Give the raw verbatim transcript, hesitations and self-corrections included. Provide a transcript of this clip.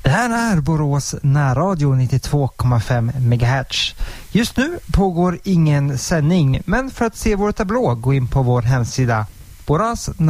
Det här är Borås närradio nittiotvå komma fem megahertz. Just nu pågår ingen sändning, men för att se vår tablå gå in på vår hemsida Borås